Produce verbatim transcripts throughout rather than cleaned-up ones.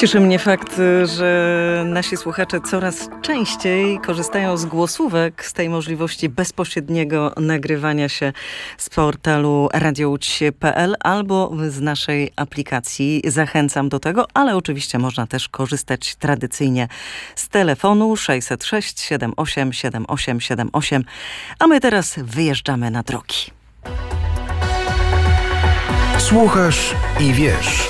Cieszy mnie fakt, że nasi słuchacze coraz częściej korzystają z głosówek, z tej możliwości bezpośredniego nagrywania się z portalu radio łódź kropka pe el albo z naszej aplikacji. Zachęcam do tego, ale oczywiście można też korzystać tradycyjnie z telefonu sześćset sześć siedem osiem siedem osiem siedem osiem, a my teraz wyjeżdżamy na drogi. Słuchasz i wiesz.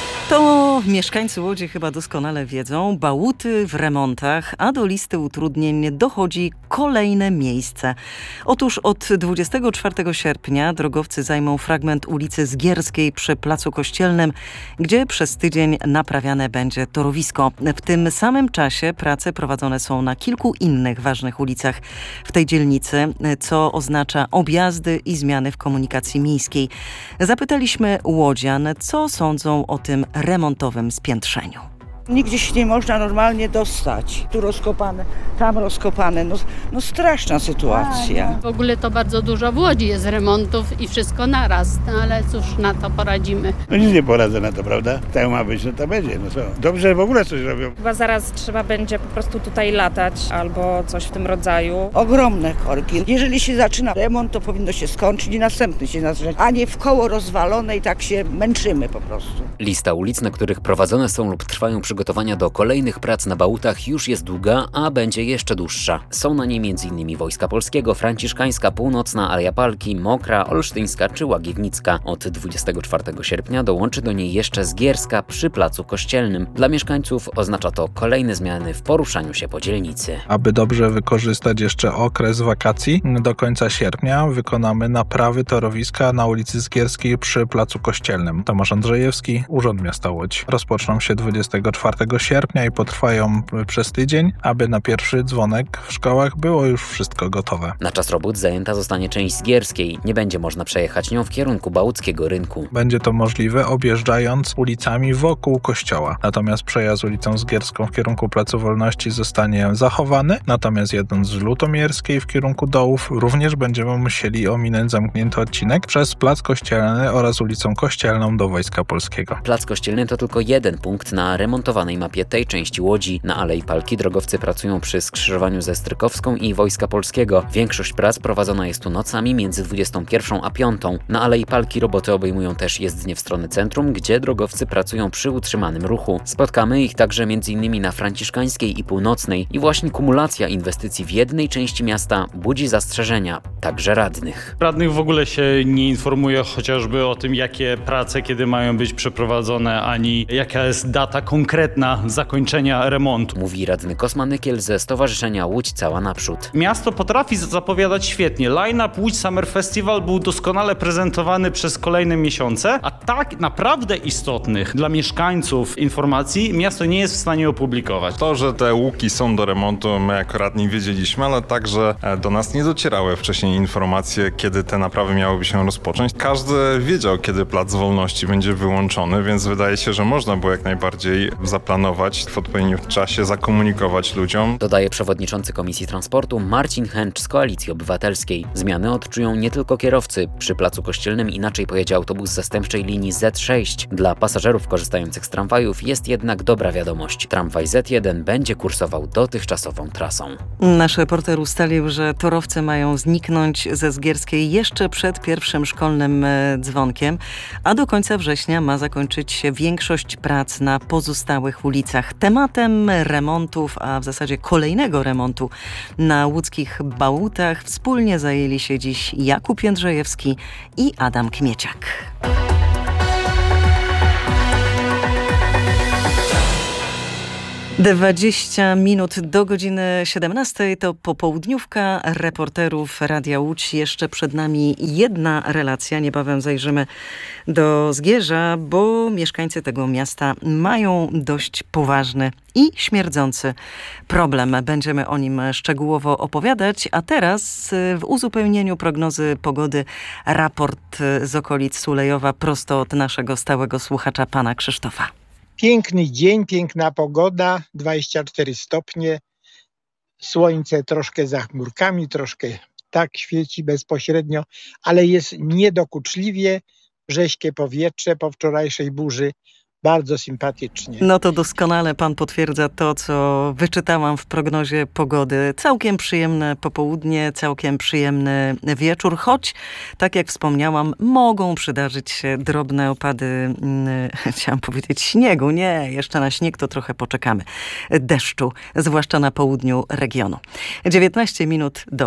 To mieszkańcy Łodzi chyba doskonale wiedzą, bałuty w remontach, a do listy utrudnień dochodzi kolejne miejsce. Otóż od dwudziestego czwartego sierpnia drogowcy zajmą fragment ulicy Zgierskiej przy Placu Kościelnym, gdzie przez tydzień naprawiane będzie torowisko. W tym samym czasie prace prowadzone są na kilku innych ważnych ulicach w tej dzielnicy, co oznacza objazdy i zmiany w komunikacji miejskiej. Zapytaliśmy łodzian, co sądzą o tym remontowym spiętrzeniu. Nigdzie się nie można normalnie dostać. Tu rozkopane, tam rozkopane. No, no straszna sytuacja. W ogóle to bardzo dużo w Łodzi jest remontów i wszystko naraz, no ale cóż na to poradzimy. No nic nie poradzę na to, prawda? Tak ma być, no to będzie. No co? Dobrze, że w ogóle coś robią. Chyba zaraz trzeba będzie po prostu tutaj latać albo coś w tym rodzaju. Ogromne korki. Jeżeli się zaczyna remont, to powinno się skończyć i następny się zacząć, a nie w koło rozwalone i tak się męczymy po prostu. Lista ulic, na których prowadzone są lub trwają przygotowania do kolejnych prac na bałutach już jest długa, a będzie jeszcze dłuższa. Są na niej m.in. Wojska Polskiego, Franciszkańska, Północna, Aleja Palki, Mokra, Olsztyńska czy Łagiewnicka. Od dwudziestego czwartego sierpnia dołączy do niej jeszcze Zgierska przy Placu Kościelnym. Dla mieszkańców oznacza to kolejne zmiany w poruszaniu się po dzielnicy. Aby dobrze wykorzystać jeszcze okres wakacji, do końca sierpnia wykonamy naprawy torowiska na ulicy Zgierskiej przy Placu Kościelnym. Tomasz Andrzejewski, Urząd Miasta Łódź. Rozpoczną się dwudziestego czwartego sierpnia i potrwają przez tydzień, aby na pierwszy dzwonek w szkołach było już wszystko gotowe. Na czas robót zajęta zostanie część Zgierskiej. Nie będzie można przejechać nią w kierunku Bałuckiego Rynku. Będzie to możliwe objeżdżając ulicami wokół kościoła. Natomiast przejazd ulicą Zgierską w kierunku Placu Wolności zostanie zachowany, natomiast jadąc z Lutomierskiej w kierunku Dołów również będziemy musieli ominąć zamknięty odcinek przez Plac Kościelny oraz ulicą Kościelną do Wojska Polskiego. Plac Kościelny to tylko jeden punkt na remontowanej mapie tej części Łodzi. Na Alei Palki drogowcy pracują przy skrzyżowaniu ze Strykowską i Wojska Polskiego. Większość prac prowadzona jest tu nocami między dwudziestą pierwszą a piątą. Na Alei Palki roboty obejmują też jezdnię w stronę centrum, gdzie drogowcy pracują przy utrzymanym ruchu. Spotkamy ich także m.in. na Franciszkańskiej i Północnej i właśnie kumulacja inwestycji w jednej części miasta budzi zastrzeżenia, także radnych. Radnych w ogóle się nie informuje chociażby o tym, jakie prace kiedy mają być przeprowadzone, ani jaka jest data konkretna zakończenia remontu. Mówi radny Kosma Nykiel ze Stowarzyszenia Łódź Cała Naprzód. Miasto potrafi zapowiadać świetnie. Line-up Łódź Summer Festival był doskonale prezentowany przez kolejne miesiące, a tak naprawdę istotnych dla mieszkańców informacji miasto nie jest w stanie opublikować. To, że te łuki są do remontu, my jako radni wiedzieliśmy, ale także do nas nie docierały wcześniej informacje, kiedy te naprawy miałyby się rozpocząć. Każdy wiedział, kiedy Plac Wolności będzie wyłączony, więc wydaje się, że można było jak najbardziej zaplanować w odpowiednim czasie, zakomunikować ludziom. Dodaje przewodniczący Komisji Transportu Marcin Chęcz z Koalicji Obywatelskiej. Zmiany odczują nie tylko kierowcy. Przy Placu Kościelnym inaczej pojedzie autobus zastępczej linii zet sześć. Dla pasażerów korzystających z tramwajów jest jednak dobra wiadomość. Tramwaj zet jeden będzie kursował dotychczasową trasą. Nasz reporter ustalił, że torowcy mają zniknąć ze Zgierskiej jeszcze przed pierwszym szkolnym dzwonkiem, a do końca września ma zakończyć się większość prac na pozostałych ulicach. Tematem remontów, a w zasadzie kolejnego remontu na łódzkich bałutach wspólnie zajęli się dziś Jakub Jędrzejewski i Adam Kmieciak. dwadzieścia minut do godziny siedemnastej to popołudniówka reporterów Radia Łódź. Jeszcze przed nami jedna relacja. Niebawem zajrzymy do Zgierza, bo mieszkańcy tego miasta mają dość poważny i śmierdzący problem. Będziemy o nim szczegółowo opowiadać, a teraz w uzupełnieniu prognozy pogody raport z okolic Sulejowa prosto od naszego stałego słuchacza, pana Krzysztofa. Piękny dzień, piękna pogoda, dwadzieścia cztery stopnie, słońce troszkę za chmurkami, troszkę tak świeci bezpośrednio, ale jest niedokuczliwie, rześkie powietrze po wczorajszej burzy, bardzo sympatycznie. No to doskonale pan potwierdza to, co wyczytałam w prognozie pogody. Całkiem przyjemne popołudnie, całkiem przyjemny wieczór, choć, tak jak wspomniałam, mogą przydarzyć się drobne opady, hmm, chciałam powiedzieć śniegu. Nie, jeszcze na śnieg to trochę poczekamy. Deszczu, zwłaszcza na południu regionu. dziewiętnaście minut do